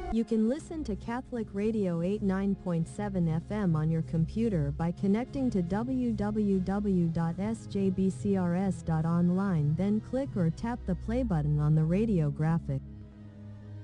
You can listen to Catholic Radio 89.7 FM on your computer by connecting to www.sjbcrs.online, then click or tap the play button on the radio graphic.